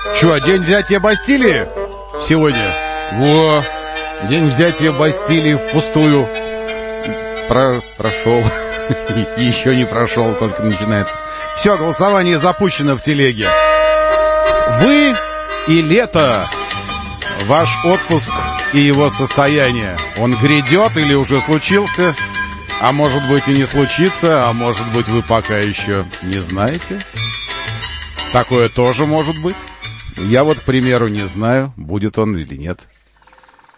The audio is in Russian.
Что, день взятия Бастилии сегодня? Во, день взятия Бастилии впустую прошел. Еще не прошел, только начинается. Все, голосование запущено в телеге. Вы и лето. Ваш отпуск и его состояние. Он грядет или уже случился? А может быть и не случится, а может быть вы пока еще не знаете? Такое тоже может быть. Я вот, к примеру, не знаю, будет он или нет.